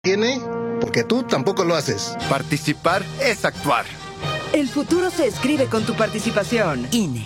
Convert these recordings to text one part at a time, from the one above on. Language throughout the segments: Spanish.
tiene, porque tú tampoco lo haces. Participar es actuar. El futuro se escribe con tu participación. INE.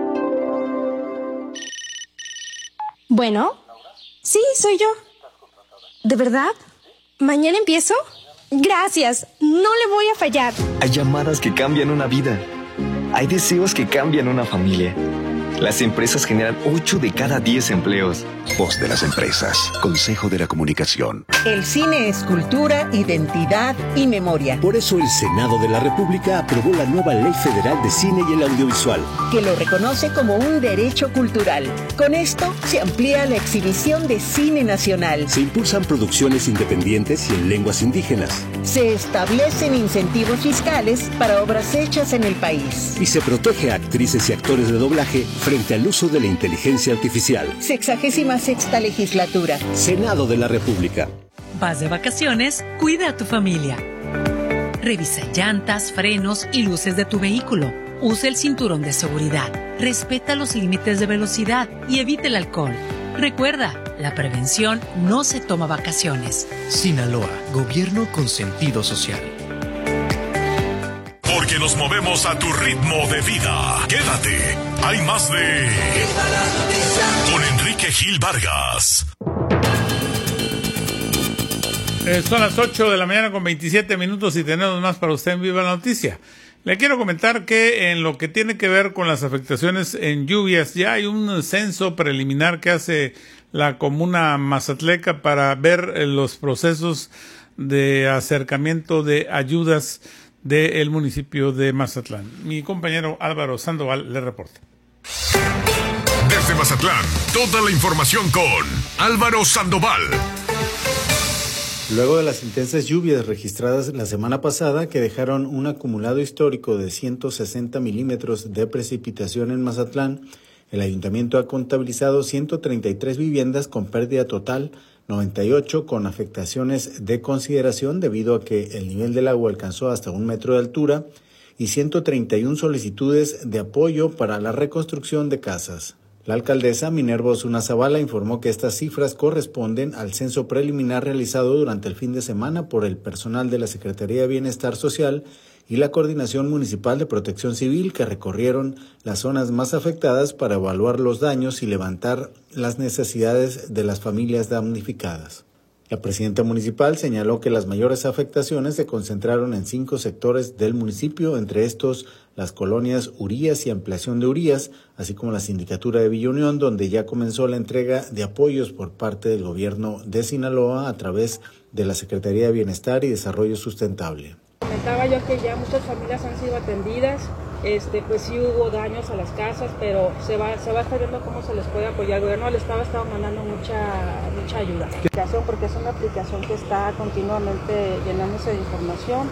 Bueno, sí, soy yo. ¿De verdad? ¿Mañana empiezo? Gracias, no le voy a fallar. Hay llamadas que cambian una vida. Hay deseos que cambian una familia. Las empresas generan 8 de cada 10 empleos. Voz de las empresas. Consejo de la Comunicación. El cine es cultura, identidad y memoria. Por eso el Senado de la República aprobó la nueva Ley Federal de Cine y el Audiovisual, que lo reconoce como un derecho cultural. Con esto se amplía la exhibición de cine nacional. Se impulsan producciones independientes y en lenguas indígenas. Se establecen incentivos fiscales para obras hechas en el país. Y se protege a actrices y actores de doblaje frente al uso de la inteligencia artificial. 66ª legislatura. Senado de la República. Vas de vacaciones, cuida a tu familia. Revisa llantas, frenos y luces de tu vehículo. Usa el cinturón de seguridad. Respeta los límites de velocidad y evita el alcohol. Recuerda, la prevención no se toma vacaciones. Sinaloa, gobierno con sentido social. Porque nos movemos a tu ritmo de vida. Quédate. Hay más de... Con Enrique Gil Vargas. Son las 8 de la mañana con 27 minutos y tenemos más para usted en Viva la Noticia. Le quiero comentar que en lo que tiene que ver con las afectaciones en lluvias, ya hay un censo preliminar que hace la comuna mazatleca para ver los procesos de acercamiento de ayudas del municipio de Mazatlán. Mi compañero Álvaro Sandoval le reporta. Desde Mazatlán, toda la información con Álvaro Sandoval. Luego de las intensas lluvias registradas la semana pasada, que dejaron un acumulado histórico de 160 milímetros de precipitación en Mazatlán, el ayuntamiento ha contabilizado 133 viviendas con pérdida total, 98 con afectaciones de consideración debido a que el nivel del agua alcanzó hasta 1 metro de altura y 131 solicitudes de apoyo para la reconstrucción de casas. La alcaldesa Minerva Osuna Zavala informó que estas cifras corresponden al censo preliminar realizado durante el fin de semana por el personal de la Secretaría de Bienestar Social y la Coordinación Municipal de Protección Civil, que recorrieron las zonas más afectadas para evaluar los daños y levantar las necesidades de las familias damnificadas. La presidenta municipal señaló que las mayores afectaciones se concentraron en 5 sectores del municipio, entre estos las colonias Urías y Ampliación de Urías, así como la sindicatura de Villa Unión, donde ya comenzó la entrega de apoyos por parte del gobierno de Sinaloa a través de la Secretaría de Bienestar y Desarrollo Sustentable. Comentaba yo que ya muchas familias han sido atendidas, pues sí hubo daños a las casas, pero se va a estar viendo cómo se les puede apoyar. El gobierno del estado ha estado mandando mucha ayuda. Porque es una aplicación que está continuamente llenándose de información.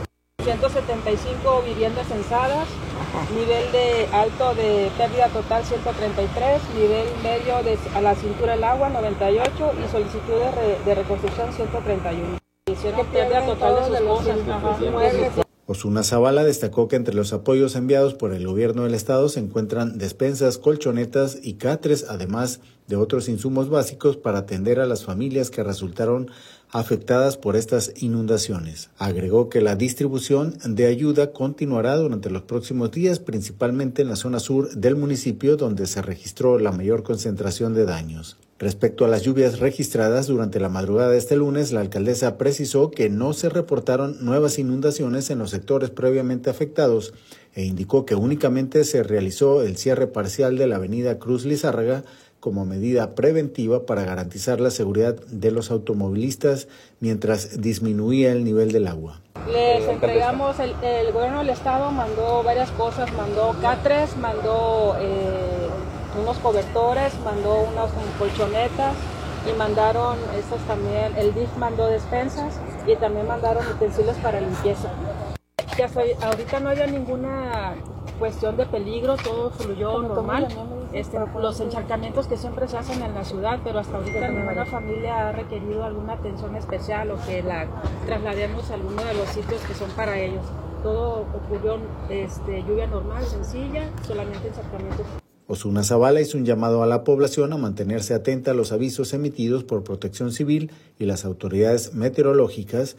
175 viviendas censadas, nivel de alto de pérdida total 133, nivel medio a la cintura del agua 98 y solicitudes de reconstrucción 131. Hicieron pérdida total de sus cosas. Osuna Zavala destacó que entre los apoyos enviados por el gobierno del estado se encuentran despensas, colchonetas y catres, además de otros insumos básicos para atender a las familias que resultaron afectadas por estas inundaciones. Agregó que la distribución de ayuda continuará durante los próximos días, principalmente en la zona sur del municipio, donde se registró la mayor concentración de daños. Respecto a las lluvias registradas durante la madrugada de este lunes, la alcaldesa precisó que no se reportaron nuevas inundaciones en los sectores previamente afectados e indicó que únicamente se realizó el cierre parcial de la avenida Cruz Lizárraga como medida preventiva para garantizar la seguridad de los automovilistas mientras disminuía el nivel del agua. Les entregamos, el gobierno del estado mandó varias cosas, mandó catres, mandó unos cobertores, mandó unas colchonetas y mandaron estos también, el DIF mandó despensas y también mandaron utensilios para limpieza. Ahorita no había ninguna cuestión de peligro, todo fluyó normal. Los encharcamientos que siempre se hacen en la ciudad, pero hasta ahorita ninguna familia ha requerido alguna atención especial o que la traslademos a alguno de los sitios que son para ellos. Todo ocurrió lluvia normal, sencilla, solamente encharcamientos. Osuna Zavala hizo un llamado a la población a mantenerse atenta a los avisos emitidos por Protección Civil y las autoridades meteorológicas